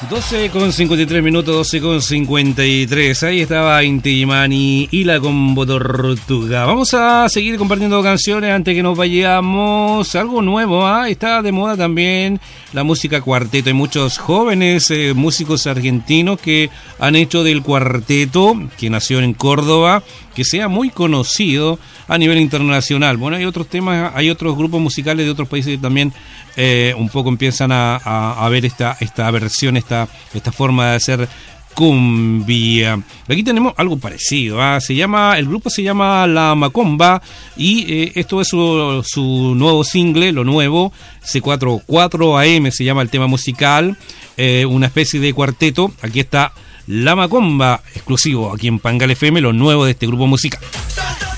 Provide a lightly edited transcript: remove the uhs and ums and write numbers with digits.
12:53, 12:53. Ahí estaba Inti Illimani y la Combo Tortuga. Vamos a seguir compartiendo canciones antes que nos vayamos. Algo nuevo, está de moda también la música cuarteto. Hay muchos jóvenes músicos argentinos que han hecho del cuarteto, que nació en Córdoba, que sea muy conocido a nivel internacional. Bueno, hay otros temas, hay otros grupos musicales de otros países que también un poco empiezan a ver esta versión, esta forma de hacer cumbia. Aquí tenemos algo parecido, el grupo se llama La Macomba y esto es su nuevo single, lo nuevo, C44 AM se llama el tema musical, una especie de cuarteto. Aquí está La Macomba, exclusivo aquí en Pangal FM, lo nuevo de este grupo musical.